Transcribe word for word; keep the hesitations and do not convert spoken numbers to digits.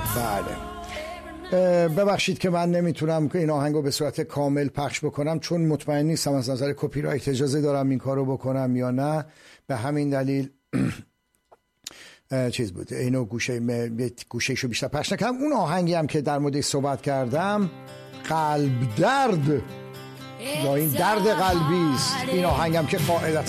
بله، ببخشید که من نمیتونم که این آهنگو به صورت کامل پخش بکنم چون مطمئن نیستم از نظر کپی رایت اجازه دارم این کارو بکنم یا نه. به همین دلیل چیز بود اینو گوشه گوشهشو بیشتر پخش نکردم. اون آهنگی هم که در موردش صحبت کردم قلب درد یا این درد قلبی است. این آهنگم که قاعدتا